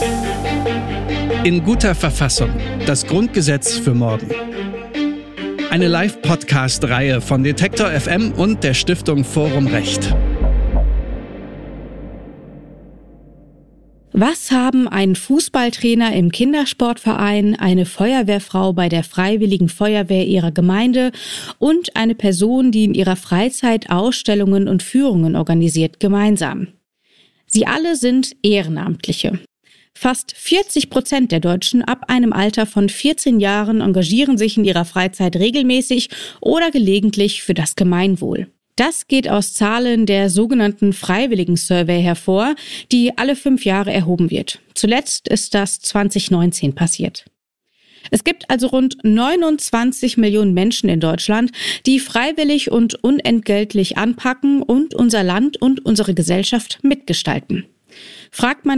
In guter Verfassung. Das Grundgesetz für morgen. Eine Live-Podcast-Reihe von Detektor FM und der Stiftung Forum Recht. Was haben ein Fußballtrainer im Kindersportverein, eine Feuerwehrfrau bei der Freiwilligen Feuerwehr ihrer Gemeinde und eine Person, die in ihrer Freizeit Ausstellungen und Führungen organisiert, gemeinsam? Sie alle sind Ehrenamtliche. Fast 40% der Deutschen ab einem Alter von 14 Jahren engagieren sich in ihrer Freizeit regelmäßig oder gelegentlich für das Gemeinwohl. Das geht aus Zahlen der sogenannten Freiwilligen-Survey hervor, die alle 5 Jahre erhoben wird. Zuletzt ist das 2019 passiert. Es gibt also rund 29 Millionen Menschen in Deutschland, die freiwillig und unentgeltlich anpacken und unser Land und unsere Gesellschaft mitgestalten. Fragt man